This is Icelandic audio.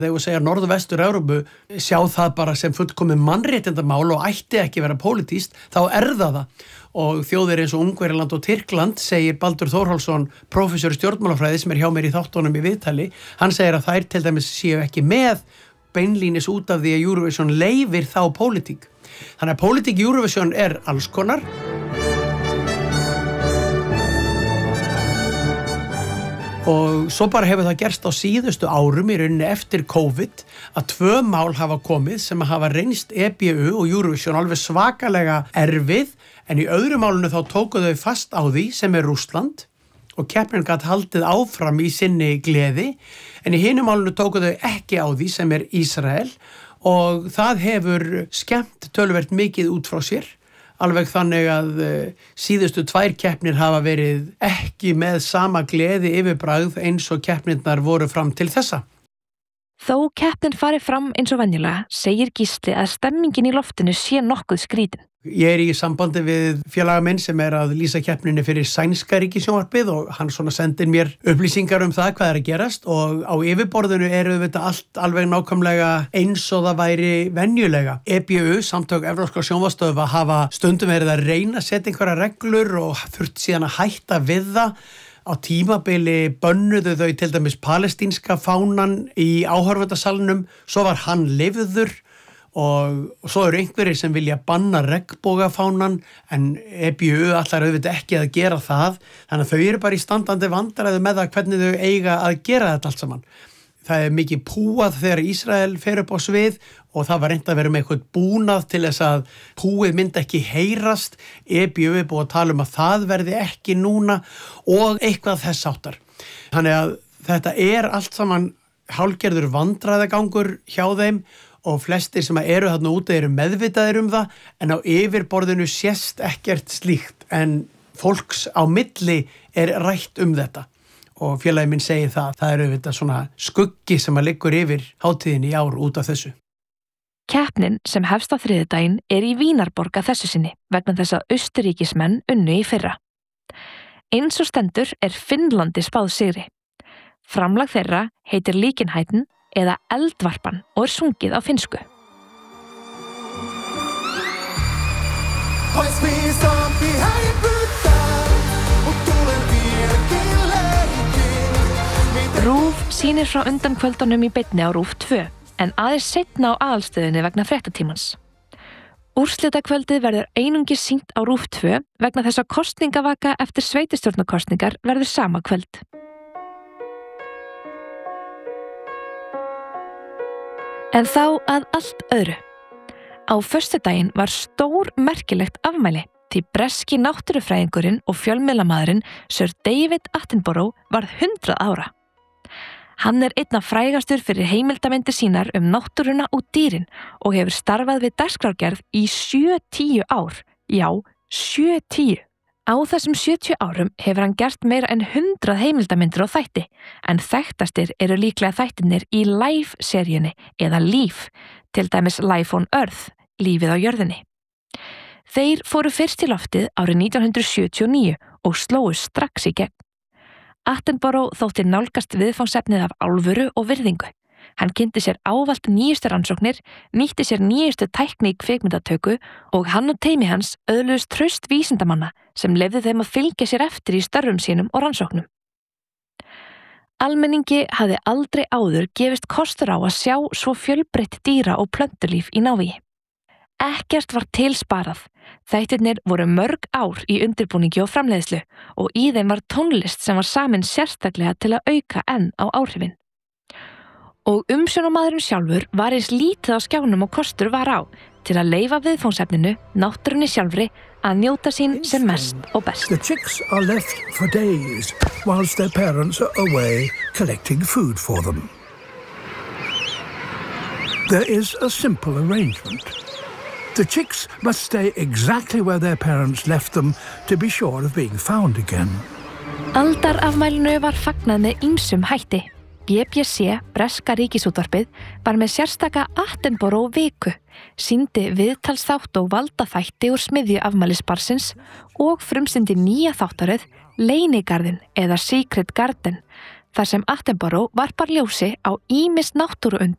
Þegar segja norðvestur Evrópu sjá það bara sem fullkomið mannréttindamál og ætti ekki vera pólitískt, þá það. Og þjóðir eins og Ungverjaland og Tyrkland, segir Baldur Þórhallsson, prófessor í stjórnmálafræði sem hjá mér í þáttunum í viðtali, hann segir að þær til dæmis séu ekki með beinlínis út af því að Eurovision leyfir þá pólitík. Þannig að pólitík Eurovision alls konar. Og svo bara hefur það gerst á síðustu árum í rauninni eftir COVID að 2 mál hafa komið sem hafa reynst EBU og Eurovision alveg svakalega erfið, en í öðru málinu þá tóku þau fast á því sem Rússland og keppnin gat haldið áfram í sinni gleði, en í hinu málinu tóku þau ekki á því sem Ísrael og það hefur skemmt töluvert mikið út frá sér. Alveg þannig að síðustu 2 keppnir hafa verið ekki með sama gleði yfirbragð eins og keppnirnar voru fram til þessa. Þó keppnin fari fram eins og venjulega, segir Gísli að stemmingin í loftinu sé nokkuð skrítin. Ég í sambandi við félaga minn sem að lýsa keppninni fyrir sænska ríkissjónvarpið og hann svona sendir mér upplýsingar það hvað að gerast og á yfirborðinu þetta allt alveg nákvæmlega eins og það væri venjulega. EBU, Samtök evrópskra sjónvarpsstöðva, hafa stundum verið að reyna að setja einhverja reglur og þurft síðan að hætta við það. Á tímabili bönnuðu þau til dæmis palestínska fánan í áhorfendasalnum, svo var hann leyfður. Og svo einhverjir sem vilja banna regnbogafánan en EBU ætlar auðvitað ekki að gera það, þannig að þau bara í standandi vandræðu með það hvernig þau eiga að gera þetta allt saman. Það mikið púað þegar Ísrael fer upp á svið og það var reynt að vera með eitthvað búnað til þess að púið myndi ekki heyrast. EBU búið að tala að það verði ekki núna og eitthvað þess áttar. Þannig að þetta allt saman hálfgerður vandræðagangur hjá þeim og flestir sem eru þarna úti eru meðvitaðir það, en á yfirborðinu sést ekkert slíkt, en fólks á milli rætt þetta. Og félagi minn segir það auðvitað svona skuggi sem liggur yfir hátíðin í ár út af þessu. Keppnin sem hefst á þriðjudaginn í Vínarborg að þessu sinni vegna þess að Austurríkismenn unnu í fyrra. Eins og stendur Finnlandi spáð sigri. Framlag þeirra heitir Líkinhætin eða Eldvarpan og sungið á finnsku. RÚV sýnir frá undan kvöldunum í beinni á RÚV 2 en aðeins seinna á aðalstöðinni vegna fréttatímans. Úrslitakvöldið verður einungis sýnt á RÚV 2 vegna þess að kosningavaka eftir sveitarstjórnarkosningar verður sama kvöld. En þá að allt öðru. Á föstudaginn var stór merkilegt afmæli því breski náttúrufræðingurinn og fjölmiðlamaðurinn Sir David Attenborough varð 100 ára. Hann einn af frægastur fyrir heimildarmyndir sínar náttúruna og dýrin og hefur starfað við dagskrárgerð í 70 ár. Já, 70. Á þessum 70 árum hefur hann gert meira en 100 heimildarmyndir og þætti, en þekktastir eru líklega þættirnir í Life-seríunni eða Líf, til dæmis Life on Earth, lífið á jörðinni. Þeir fóru fyrst í loftið árið 1979 og slóu strax í gegn. Attenborough þótti nálgast viðfangsefnið af alvöru og virðingu. Hann kynnti sér ávallt nýjustu rannsóknir, nýtti sér nýjustu tækni í kvikmyndatöku og hann og teymi hans öðluðust traust vísindamanna sem leyfðu þeim að fylgja sér eftir í störfum sínum og rannsóknum. Almenningi hafði aldrei áður gefist kostur á að sjá svo fjölbreytt dýra- og plöntulíf í návígi. Ekkert var til sparað. Þættirnir voru mörg ár í undirbúningi og framleiðslu og í þeim var tónlist sem var samin sérstaklega til að auka enn á áhrifin. Og umsjónarmaðurinn sjálfur var eins lítið á skjánum og kostur var á til að leyfa viðfangsefninu, náttúrunni sjálfri, að njóta sín sem mest og best. The chicks are left for days whilst their parents are away collecting food for them. There is a simple arrangement. The chicks must stay exactly where their parents left them to be sure of being found again. Aldarafmælinu var fagnað með ýmsum hætti. BBC, breska ríkisútvarpið, var með sérstaka Attenborough viku, sýndi viðtalsþátt og valdaþætti úr smiðju afmælisbarsins og frumsýndi nýja þáttaröð Leynigarðinn eða Secret Garden, þar sem Attenborough varpar ljósi á ýmis náttúruund